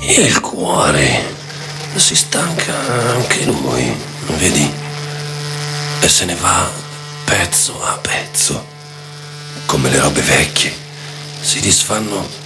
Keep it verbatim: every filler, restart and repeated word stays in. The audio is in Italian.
Il cuore si stanca anche lui, vedi? E se ne va pezzo a pezzo, come le robe vecchie si disfanno